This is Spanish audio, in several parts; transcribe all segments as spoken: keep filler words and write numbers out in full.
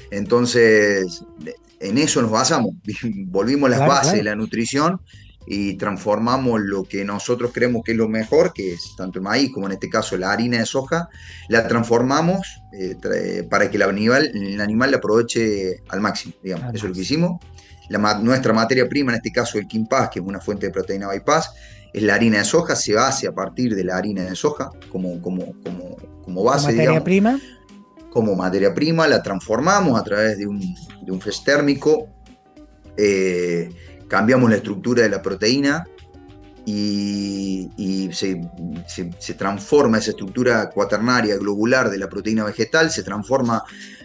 Entonces, en eso nos basamos. Volvimos a las Claro, bases de claro. la nutrición y transformamos lo que nosotros creemos que es lo mejor, que es tanto el maíz como en este caso la harina de soja, la transformamos eh, tra- para que el animal, el animal la aproveche al máximo, digamos. Al Eso es lo que máximo. hicimos. La ma- nuestra materia prima, en este caso el Kimpás, que es una fuente de proteína bypass, es la harina de soja, se hace a partir de la harina de soja como, como, como, como Como base, materia digamos, prima. como materia prima, la transformamos a través de un, de un fest térmico, eh, cambiamos la estructura de la proteína y, y se, se, se, transforma esa estructura cuaternaria globular de la proteína vegetal, se transforma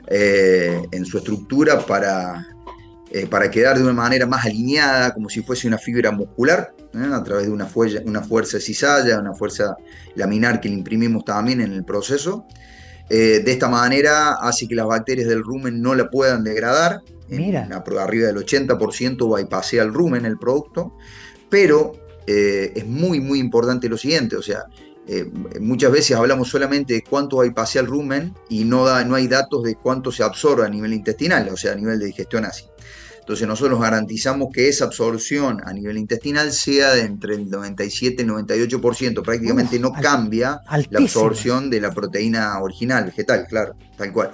eh, en su estructura para, eh, para quedar de una manera más alineada, como si fuese una fibra muscular, ¿eh? A través de una, fuella, una fuerza de cizalla, una fuerza laminar que le imprimimos también en el proceso. Eh, de esta manera hace que las bacterias del rumen no la puedan degradar, en, Mira, arriba del ochenta por ciento bypassea el rumen, el producto, pero eh, es muy, muy importante lo siguiente, o sea, eh, muchas veces hablamos solamente de cuánto bypassea el rumen y no, da, no hay datos de cuánto se absorbe a nivel intestinal, o sea, a nivel de digestión ácida. Entonces nosotros garantizamos que esa absorción a nivel intestinal sea de entre el noventa y siete y noventa y ocho por ciento, prácticamente uf, no al- cambia la altísima. absorción de la proteína original, vegetal, claro, tal cual.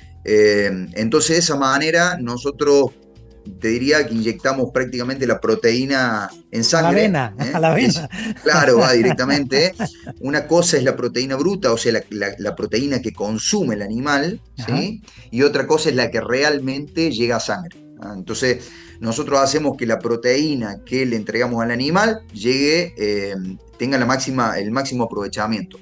Eh, entonces de esa manera nosotros te diría que inyectamos prácticamente la proteína en A la sangre, avena, a ¿eh? la Que avena. es, claro, va directamente. ¿Eh? Una cosa es la proteína bruta, o sea, la, la, la, proteína que consume el animal, Ajá. ¿sí? Y otra cosa es la que realmente llega a sangre. ¿Ah? Entonces, nosotros hacemos que la proteína que le entregamos al animal llegue, eh, tenga la máxima, el máximo aprovechamiento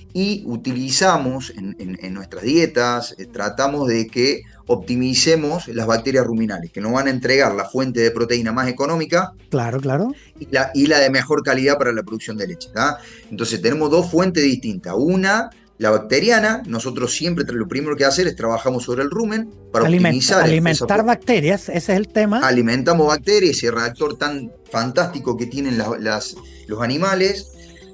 y utilizamos en, en, en nuestras dietas, eh, tratamos de que optimicemos las bacterias ruminales, que nos van a entregar la fuente de proteína más económica Claro, claro. y la, y la de mejor calidad para la producción de leche. ¿tá? Entonces tenemos dos fuentes distintas. Una, la bacteriana, nosotros siempre lo primero que hacer es trabajamos sobre el rumen para Alimenta- optimizar esa, alimentar bacterias, ese es el tema. alimentamos bacterias, ese reactor tan fantástico que tienen las, las, los animales.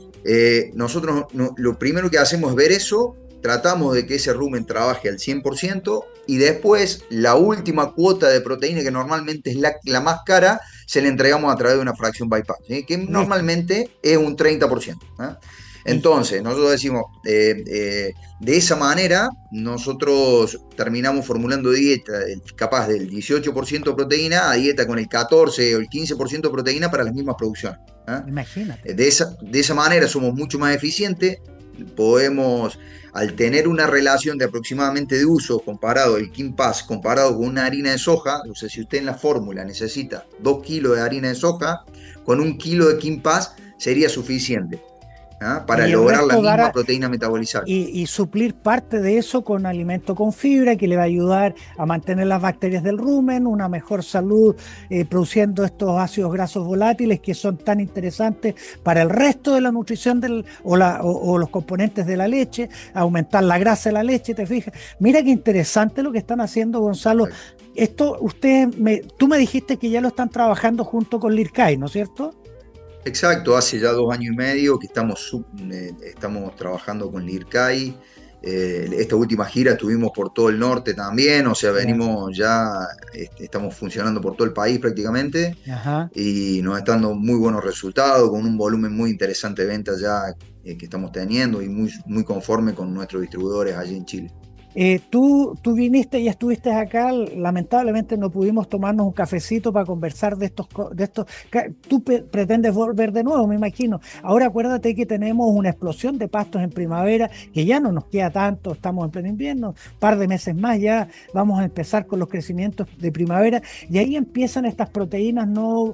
Eh, nosotros no, lo primero que hacemos es ver eso, tratamos de que ese rumen trabaje al cien por ciento y después la última cuota de proteína, que normalmente es la, la más cara, se le entregamos a través de una fracción bypass, ¿sí? Que Listo. normalmente es un treinta por ciento. ¿eh? Y Entonces, nosotros decimos, eh, eh, de esa manera, nosotros terminamos formulando dieta capaz del dieciocho por ciento de proteína a dieta con el catorce o el quince por ciento de proteína para las mismas producciones. ¿eh? imagínate. De esa, de esa manera somos mucho más eficientes, podemos, al tener una relación de aproximadamente de uso comparado, el Kimpás comparado con una harina de soja, o sea, si usted en la fórmula necesita dos kilos de harina de soja, con un kilo de Kimpás sería suficiente, ¿ah? Para Y el lograr la resto misma dará, proteína metabolizable. y, y suplir parte de eso con alimento con fibra que le va a ayudar a mantener las bacterias del rumen, una mejor salud, eh, produciendo estos ácidos grasos volátiles que son tan interesantes para el resto de la nutrición del, o, la, o, o los componentes de la leche, aumentar la grasa de la leche, ¿te fijas? Mira qué interesante lo que están haciendo, Gonzalo. Exacto. Esto, usted me, tú me dijiste que ya lo están trabajando junto con Lircay, ¿no es cierto? Exacto, hace ya dos años y medio que estamos, eh, estamos trabajando con Lircay. Eh, esta última gira estuvimos por todo el norte también, o sea, Ya. venimos ya, este, estamos funcionando por todo el país prácticamente Ajá. y nos están dando muy buenos resultados, con un volumen muy interesante de ventas ya eh, que estamos teniendo y muy, muy conforme con nuestros distribuidores allí en Chile. Eh, tú, tú viniste y estuviste acá, lamentablemente no pudimos tomarnos un cafecito para conversar de estos, co- de estos. ca- Tú pe- pretendes volver de nuevo, me imagino. Ahora acuérdate que tenemos una explosión de pastos en primavera, que ya no nos queda tanto, estamos en pleno invierno, un par de meses más ya vamos a empezar con los crecimientos de primavera y ahí empiezan estas proteínas no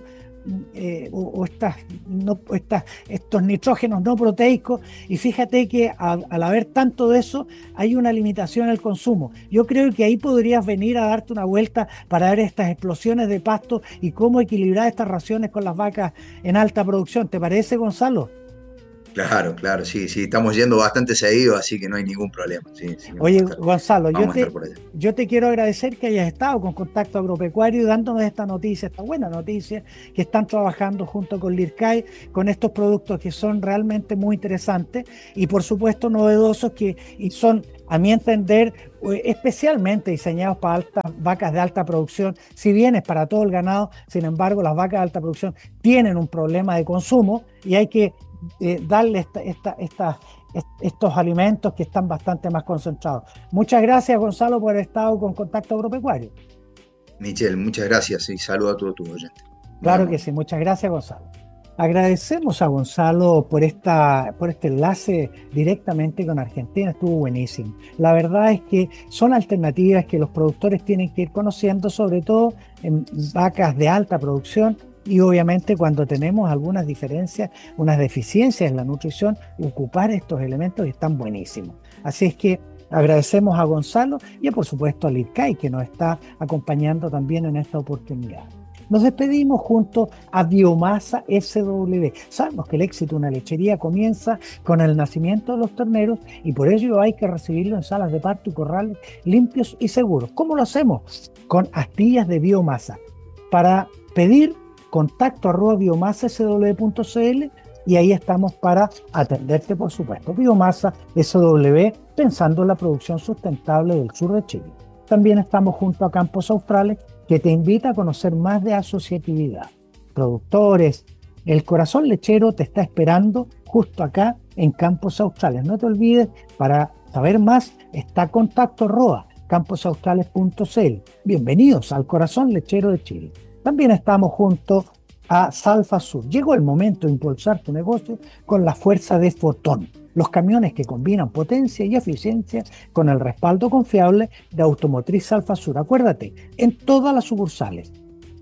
eh, o, o estas, no, estas, estos nitrógenos no proteicos, y fíjate que a- al haber tanto de eso, hay una limitación al consumo. Yo creo que ahí podrías venir a darte una vuelta para ver estas explosiones de pasto y cómo equilibrar estas raciones con las vacas en alta producción. ¿Te parece, Gonzalo? Claro, claro, sí, sí, estamos yendo bastante seguido, así que no hay ningún problema. Sí, sí, vamos Oye, a estar, Gonzalo, yo vamos a estar te, por allá. yo te quiero agradecer que hayas estado con Contacto Agropecuario y dándonos esta noticia, esta buena noticia, que están trabajando junto con Lircay con estos productos que son realmente muy interesantes y por supuesto novedosos que y son, a mi entender, eh, especialmente diseñados para altas vacas de alta producción, si bien es para todo el ganado, sin embargo las vacas de alta producción tienen un problema de consumo y hay que eh, darle esta, esta, esta, est- estos alimentos que están bastante más concentrados. Muchas gracias, Gonzalo, por haber estado con Contacto Agropecuario. Michelle, muchas gracias y saludo a todos tus oyentes. Claro que sí, muchas gracias, Gonzalo. Agradecemos a Gonzalo por, esta, por este enlace directamente con Argentina, estuvo buenísimo. La verdad es que son alternativas que los productores tienen que ir conociendo, sobre todo en vacas de alta producción y obviamente cuando tenemos algunas diferencias, unas deficiencias en la nutrición, ocupar estos elementos están buenísimos. Así es que agradecemos a Gonzalo y por supuesto al I R C A I que nos está acompañando también en esta oportunidad. Nos despedimos junto a Biomasa S W. Sabemos que el éxito de una lechería comienza con el nacimiento de los terneros y por ello hay que recibirlo en salas de parto y corrales limpios y seguros. ¿Cómo lo hacemos? Con astillas de biomasa. Para pedir, contacto arroba biomasa s w punto c l y ahí estamos para atenderte, por supuesto. Biomasa S W, pensando en la producción sustentable del sur de Chile. También estamos junto a Campos Australes, que te invita a conocer más de asociatividad. Productores, el corazón lechero te está esperando justo acá en Campos Australes. No te olvides, para saber más está contacto arroba campos australes punto c l. Bienvenidos al corazón lechero de Chile. También estamos junto a Salfa Sur. Llegó el momento de impulsar tu negocio con la fuerza de Fotón. Los camiones que combinan potencia y eficiencia con el respaldo confiable de Automotriz Salfa Sur. Acuérdate, en todas las sucursales,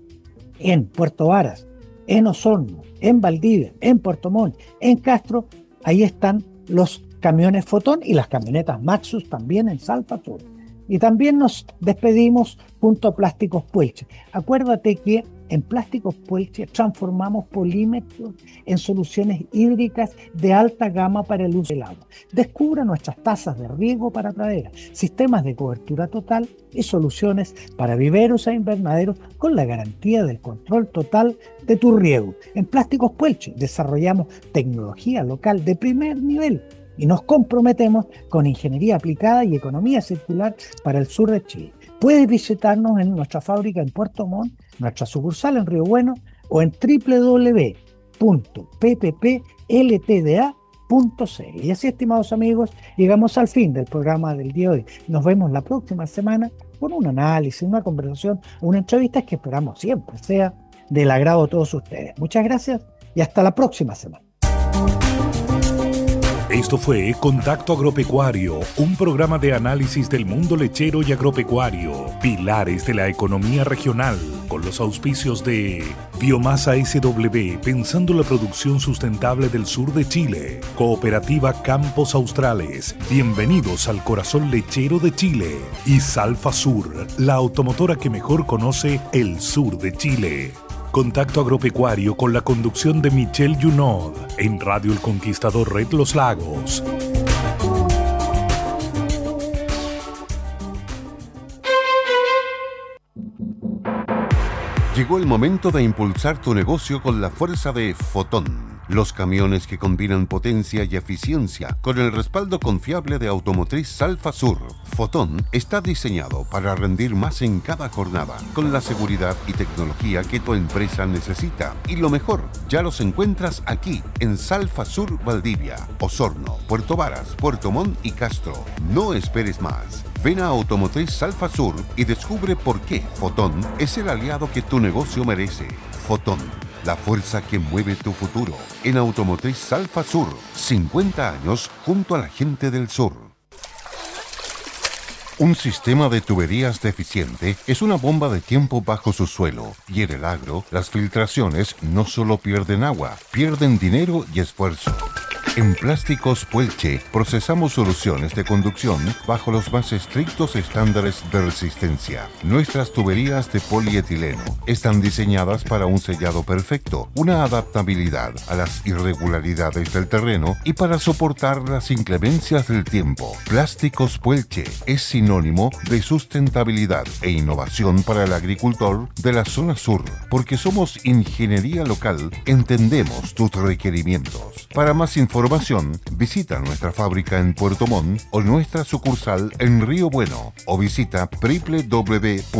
en Puerto Varas, en Osorno, en Valdivia, en Puerto Montt, en Castro, ahí están los camiones Fotón y las camionetas Maxus también en Salfa Sur. Y también nos despedimos junto a Plásticos Puelche. Acuérdate que en Plásticos Puelche transformamos polímeros en soluciones hídricas de alta gama para el uso del agua. Descubra nuestras tazas de riego para pradera, sistemas de cobertura total y soluciones para viveros e invernaderos con la garantía del control total de tu riego. En Plásticos Puelche desarrollamos tecnología local de primer nivel y nos comprometemos con ingeniería aplicada y economía circular para el sur de Chile. Puedes visitarnos en nuestra fábrica en Puerto Montt, nuestra sucursal en Río Bueno o en doble u doble u doble u punto p p p l t d a punto c l. Y así, estimados amigos, llegamos al fin del programa del día de hoy. Nos vemos la próxima semana con un análisis, una conversación, una entrevista que esperamos siempre sea del agrado de todos ustedes. Muchas gracias y hasta la próxima semana. Esto fue Contacto Agropecuario, un programa de análisis del mundo lechero y agropecuario, pilares de la economía regional, con los auspicios de Biomasa S W, pensando la producción sustentable del sur de Chile, Cooperativa Campos Australes, bienvenidos al corazón lechero de Chile, y Salfa Sur, la automotora que mejor conoce el sur de Chile. Contacto Agropecuario con la conducción de Michelle Junod en Radio El Conquistador Red Los Lagos. Llegó el momento de impulsar tu negocio con la fuerza de Fotón. Los camiones que combinan potencia y eficiencia con el respaldo confiable de Automotriz Salfa Sur. Fotón está diseñado para rendir más en cada jornada, con la seguridad y tecnología que tu empresa necesita. Y lo mejor, ya los encuentras aquí, en Salfa Sur Valdivia, Osorno, Puerto Varas, Puerto Montt y Castro. No esperes más. Ven a Automotriz Salfa Sur y descubre por qué Fotón es el aliado que tu negocio merece. Fotón, la fuerza que mueve tu futuro. En Automotriz Salfa Sur, cincuenta años junto a la gente del sur. Un sistema de tuberías deficiente es una bomba de tiempo bajo su suelo, y en el agro, las filtraciones no solo pierden agua, pierden dinero y esfuerzo. En Plásticos Puelche procesamos soluciones de conducción bajo los más estrictos estándares de resistencia. Nuestras tuberías de polietileno están diseñadas para un sellado perfecto, una adaptabilidad a las irregularidades del terreno y para soportar las inclemencias del tiempo. Plásticos Puelche es sinónimo de sustentabilidad e innovación para el agricultor de la zona sur, porque somos ingeniería local, entendemos tus requerimientos. Para más información, visita nuestra fábrica en Puerto Montt o nuestra sucursal en Río Bueno o visita doble u doble u doble u